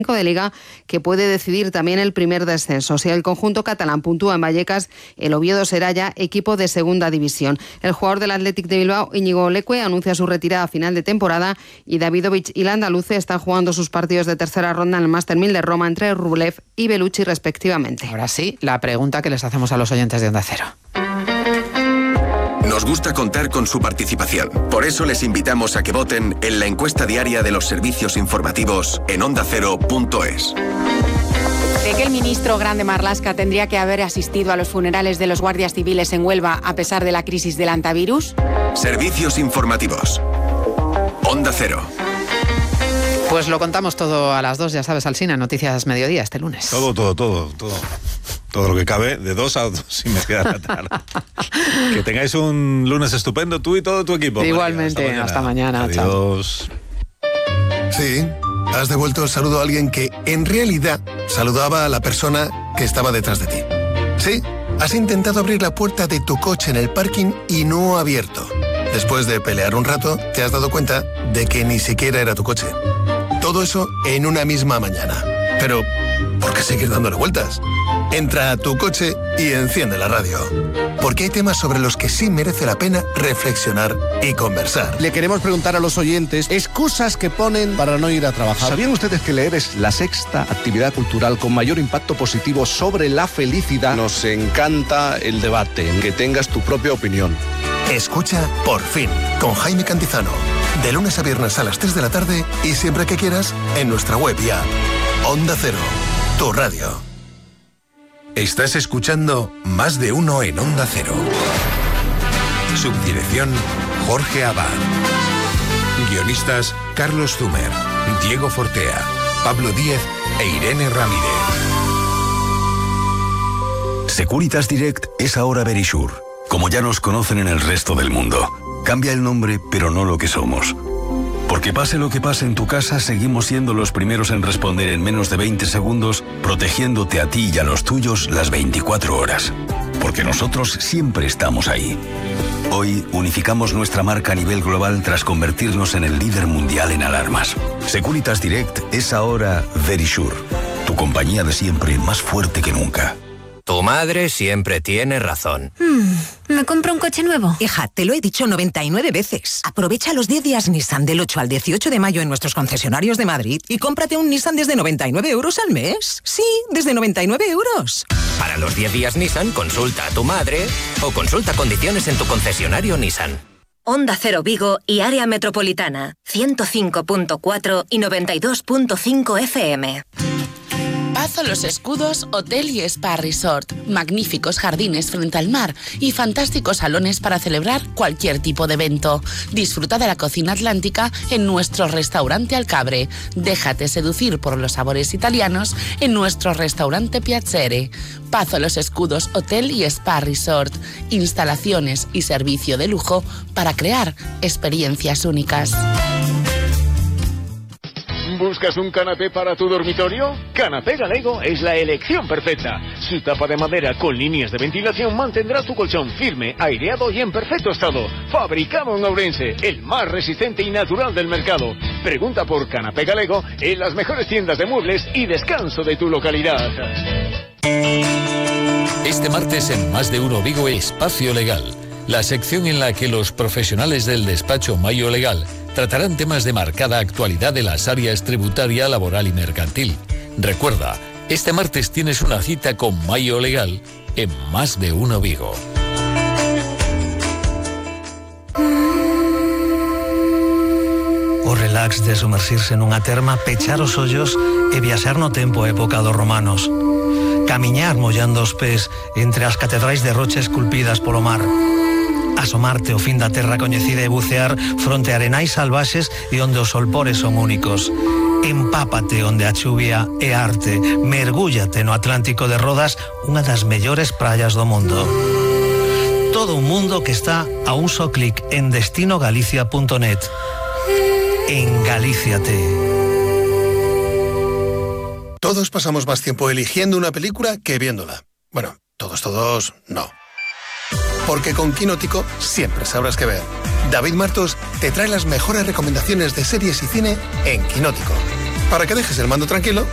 de Liga, que puede decidir también el primer descenso. Si el conjunto catalán puntúa en Vallecas, el Oviedo será ya equipo de segunda división. El jugador del Athletic de Bilbao, Íñigo Leque, anuncia su retirada a final de temporada y Davidovich y Landaluce están jugando sus partidos de tercera ronda en el Master 1000 de Roma entre Rublev y Bellucci respectivamente. Ahora sí, la pregunta que les hacemos a los oyentes de Onda Cero. Nos gusta contar con su participación. Por eso les invitamos a que voten en la encuesta diaria de los servicios informativos en ondacero.es. ¿De que el ministro Grande Marlaska tendría que haber asistido a los funerales de los guardias civiles en Huelva a pesar de la crisis del antivirus? Servicios informativos. Onda Cero. Pues lo contamos todo a las 2, ya sabes, Alsina, Noticias Mediodía este lunes. Todo lo que cabe, de 2 a 2:30 de la tarde. Que tengáis un lunes estupendo, tú y todo tu equipo. Igualmente, María, hasta mañana. Adiós. Sí, has devuelto el saludo a alguien que en realidad saludaba a la persona que estaba detrás de ti. Sí, has intentado abrir la puerta de tu coche en el parking y no ha abierto. Después de pelear un rato, te has dado cuenta de que ni siquiera era tu coche. Todo eso en una misma mañana. Pero, ¿por qué seguir dándole vueltas? Entra a tu coche y enciende la radio. Porque hay temas sobre los que sí merece la pena reflexionar y conversar. Le queremos preguntar a los oyentes excusas que ponen para no ir a trabajar. ¿Sabían ustedes que leer es la sexta actividad cultural con mayor impacto positivo sobre la felicidad? Nos encanta el debate, en que tengas tu propia opinión. Escucha Por Fin, con Jaime Cantizano. De lunes a viernes a las 3 de la tarde y siempre que quieras en nuestra web y app. Onda Cero, tu radio. Estás escuchando Más de Uno en Onda Cero. Subdirección Jorge Abad. Guionistas Carlos Zumer, Diego Fortea, Pablo Díez e Irene Ramírez. Securitas Direct es ahora Verisure, como ya nos conocen en el resto del mundo. Cambia el nombre, pero no lo que somos. Porque pase lo que pase en tu casa, seguimos siendo los primeros en responder en menos de 20 segundos, protegiéndote a ti y a los tuyos las 24 horas. Porque nosotros siempre estamos ahí. Hoy unificamos nuestra marca a nivel global tras convertirnos en el líder mundial en alarmas. Securitas Direct es ahora Verisure, tu compañía de siempre más fuerte que nunca. Tu madre siempre tiene razón. ¿Me compro un coche nuevo? Hija, te lo he dicho 99 veces. Aprovecha los 10 días Nissan del 8 al 18 de mayo en nuestros concesionarios de Madrid y cómprate un Nissan desde 99 euros al mes. Sí, desde 99 euros. Para los 10 días Nissan, consulta a tu madre o consulta condiciones en tu concesionario Nissan. Onda Cero Vigo y Área Metropolitana, 105.4 y 92.5 FM. Pazo Los Escudos, Hotel y Spa Resort. Magníficos jardines frente al mar y fantásticos salones para celebrar cualquier tipo de evento. Disfruta de la cocina atlántica en nuestro restaurante Alcabre. Déjate seducir por los sabores italianos en nuestro restaurante Piacere. Pazo Los Escudos, Hotel y Spa Resort. Instalaciones y servicio de lujo para crear experiencias únicas. ¿Buscas un canapé para tu dormitorio? Canapé Galego es la elección perfecta. Su tapa de madera con líneas de ventilación mantendrá tu colchón firme, aireado y en perfecto estado. Fabricado en Ourense, el más resistente y natural del mercado. Pregunta por Canapé Galego en las mejores tiendas de muebles y descanso de tu localidad. Este martes en Más de Uno Vigo, Espacio Legal. La sección en la que los profesionales del despacho Mayo Legal tratarán temas de marcada actualidad de las áreas tributaria, laboral y mercantil. Recuerda, este martes tienes una cita con Mayo Legal en Más de Uno Vigo. O relax de sumersirse nunha terma, pechar os ollos e viaxar no tempo a época dos romanos. Camiñar mollando os pés entre as catedrais de rocha esculpidas polo mar. Asomarte ao fin da terra coñecida e bucear fronte a arenais salvaxes e onde os solpores son únicos. Empápate onde a chuvia é arte. Mergúllate no Atlántico de Rodas, unha das mellores praias do mundo. Todo un mundo que está a un só clic en destinogalicia.net. Engalíciate. Todos pasamos más tiempo eligiendo una película que viéndola. Bueno, todos, no. Porque con Quinótico siempre sabrás qué ver. David Martos te trae las mejores recomendaciones de series y cine en Quinótico. Para que dejes el mando tranquilo